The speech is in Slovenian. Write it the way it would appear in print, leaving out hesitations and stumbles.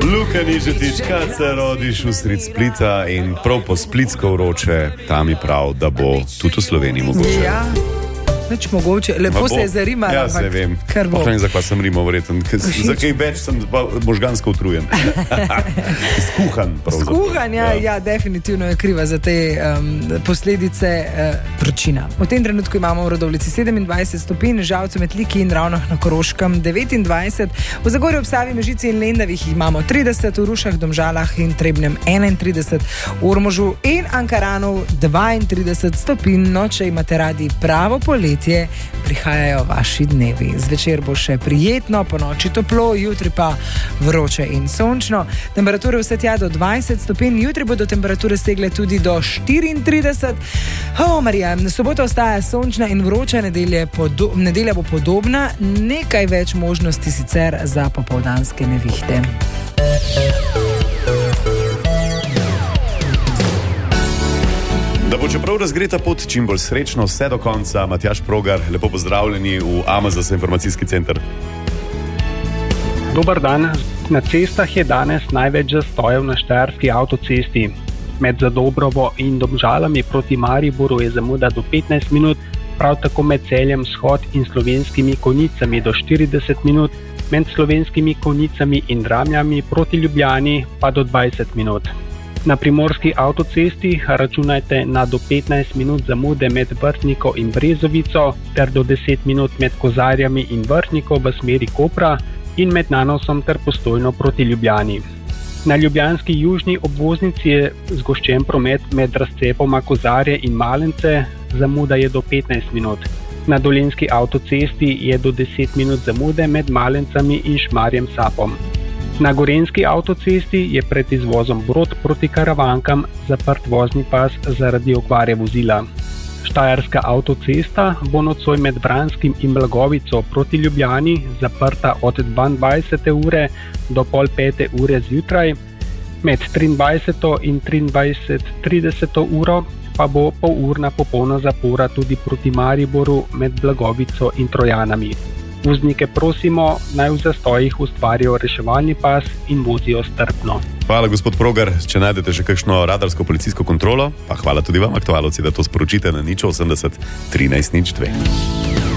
Luka Nižetič, kad se rodiš v sred Splita in prav po splitsko vroče, tam je prav, da bo tudi v Sloveniji mogoče. Ja. Več mogoče, lepo se je zarimalo. Ja, se vem. Pohranj, zakaj sem rimal, verjetno. Za kaj več sem možgansko utrujen. Skuhan. Skuhan, ja, definitivno je kriva za te posledice vročina. V tem trenutku imamo v Radovljici 27 stopinj, Žalcu, Metliki in Ravnah na Koroškem 29, v Zagorju ob Savi, Mežici in Lendavih imamo 30, v Rušah, Domžalah in Trebnjem 31, v Ormožu in Ankaranu 32 stopinj. No, če imate radi pravo poletje, prihajajo vaši dnevi. Zvečer bo še prijetno, po noči toplo, jutri pa vroče in sončno. Temperature vse tja do 20 stopinj, jutri bodo temperature segle tudi do 34. Marija, sobota ostaja sončna in vroča, nedelja bo podobna, nekaj več možnosti sicer za popoldanske nevihte. Da bo čeprav razgreta pot čim bolj srečno vse do konca, Matjaž Progar, lepo pozdravljeni v AMZS informacijski center. Dobar dan. Na cestah je danes največ zastojev na štajerski avtocesti. Med Zadobrovo in Domžalami proti Mariboru je zamuda do 15 minut, prav tako med Celjem Vzhod in Slovenskimi Konjicami do 40 minut, med Slovenskimi Konjicami in Dramljami proti Ljubljani pa do 20 minut. Na primorski avtocesti računajte na do 15 minut zamude med Vrhniko in Brezovico ter do 10 minut med Kozarjami in Vrhniko v smeri Kopra in med Nanosom ter Postojno proti Ljubljani. Na ljubljanski južni obvoznici je zgoščen promet med razcepoma Kozarje in Malence, zamuda je do 15 minut. Na dolenjski avtocesti je do 10 minut zamude med Malencami in Šmarjem Sapom. Na gorenjski avtocesti je pred izvozom Brod proti Karavankam zaprt vozni pas zaradi okvare vozila. Štajerska avtocesta bo nocoj med Vranskim in Blagovico proti Ljubljani zaprta od 22. ure do pol 5. ure zjutraj, med 23. in 23.30 uro pa bo polurna popolna zapora tudi proti Mariboru med Blagovico in Trojanami. Voznike prosimo, naj v zastojih ustvarijo reševalni pas in vozijo strpno. Hvala, gospod Progar. Če najdete še kakšno radarsko policijsko kontrolo, pa hvala tudi vam, aktualci, da to sporočite na 080 13 02.